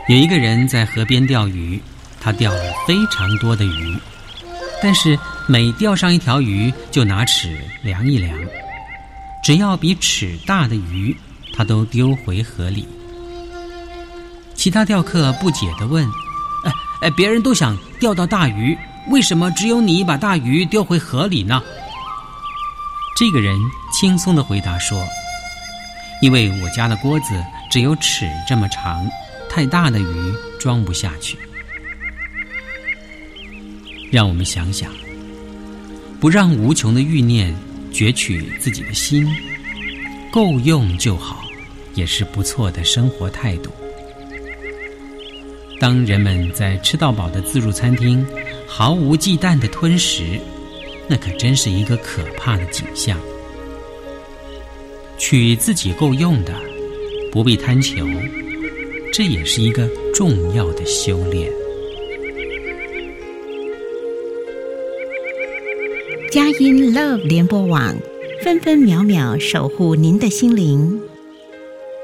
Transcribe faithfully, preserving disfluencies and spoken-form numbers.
有一个人在河边钓鱼，他钓了非常多的鱼，但是每钓上一条鱼就拿尺量一量，只要比尺大的鱼他都丢回河里。其他钓客不解地问：哎哎，别人都想钓到大鱼，为什么只有你把大鱼丢回河里呢？这个人轻松地回答说：因为我家的锅子只有尺这么长，太大的鱼装不下去。让我们想想，不让无穷的欲念攫取自己的心，够用就好，也是不错的生活态度。当人们在吃到饱的自助餐厅毫无忌惮地吞食，那可真是一个可怕的景象。取自己够用的，不必贪求，这也是一个重要的修炼。 佳音 Love 联播网，分分秒秒守护您的心灵。